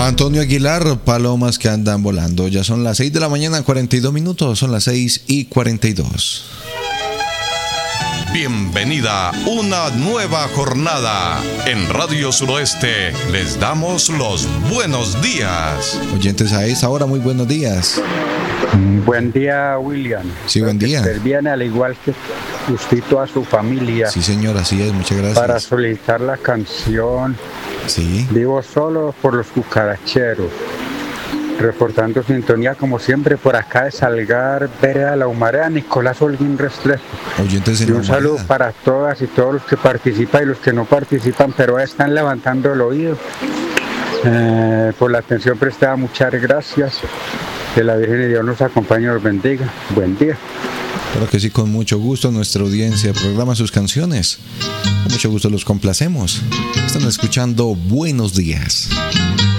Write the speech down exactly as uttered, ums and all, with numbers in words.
Antonio Aguilar, palomas que andan volando. Ya son las seis de la mañana, cuarenta y dos minutos. Son las seis y cuarenta y dos. Bienvenida una nueva jornada. En Radio Suroeste les damos los buenos días. Oyentes a esta hora, muy buenos días. Buen día, William. Sí, buen día. Usted viene al igual que usted y toda su familia. Sí, señor, así es, muchas gracias. Para solicitar la canción Sí. Vivo Solo por los Cucaracheros. Reportando sintonía como siempre por acá de Salgar, Vereda La Humareda, Nicolás Holguín Restrepo. Oyentes en Y un saludo para todas y todos los que participan y los que no participan, pero están levantando el oído. Eh, por la atención prestada, muchas gracias. Que la Virgen y Dios nos acompañe y nos bendiga. Buen día. Claro que sí, con mucho gusto nuestra audiencia programa sus canciones. Con mucho gusto los complacemos. Están escuchando Buenos Días.